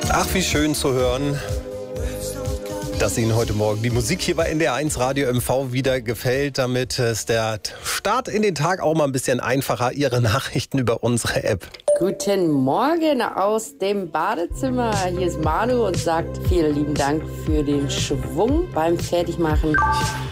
Ach, wie schön zu hören, dass Ihnen heute Morgen die Musik hier bei NDR1 Radio MV wieder gefällt. Damit ist der Start in den Tag auch mal ein bisschen einfacher. Ihre Nachrichten über unsere App. Guten Morgen aus dem Badezimmer. Hier ist Manu und sagt vielen lieben Dank für den Schwung beim Fertigmachen.